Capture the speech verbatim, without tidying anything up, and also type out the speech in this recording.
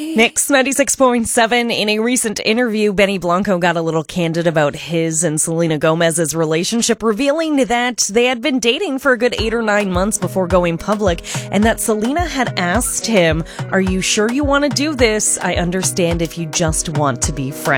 Mix ninety-six point seven. In a recent interview, Benny Blanco got a little candid about his and Selena Gomez's relationship, revealing that they had been dating for a good eight or nine months before going public, and that Selena had asked him, "Are you sure you want to do this? I understand if you just want to be friends."